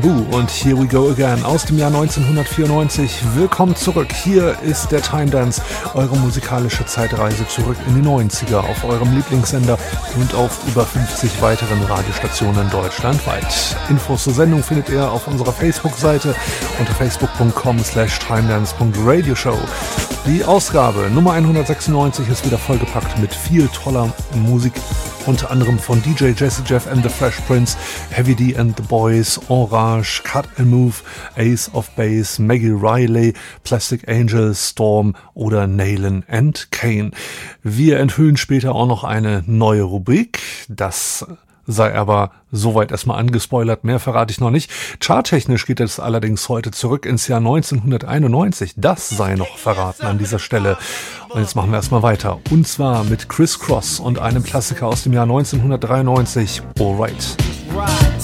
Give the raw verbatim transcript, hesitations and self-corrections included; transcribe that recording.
Boo und Here We Go Again aus dem Jahr neunzehnhundertvierundneunzig. Willkommen zurück. Hier ist der Time Dance, eure musikalische Zeitreise zurück in die neunziger auf eurem Lieblingssender und auf über fünfzig weiteren Radiostationen deutschlandweit. Infos zur Sendung findet ihr auf unserer Facebook-Seite unter facebook punkt com slash timedance punkt radioshow. Die Ausgabe Nummer hundertsechsundneunzig ist wieder vollgepackt mit viel toller Musik, unter anderem von D J Jazzy Jeff and the Fresh Prince, Heavy D and the Boys, Orange, Cut and Move, Ace of Base, Maggie Riley, Plastic Angel, Storm oder Nayland and Kane. Wir enthüllen später auch noch eine neue Rubrik, das sei aber soweit erstmal angespoilert, mehr verrate ich noch nicht. Charttechnisch geht es allerdings heute zurück ins Jahr neunzehnhunderteinundneunzig, das sei noch verraten an dieser Stelle. Und jetzt machen wir erstmal weiter, und zwar mit Criss Cross und einem Klassiker aus dem Jahr neunzehnhundertdreiundneunzig, Alright.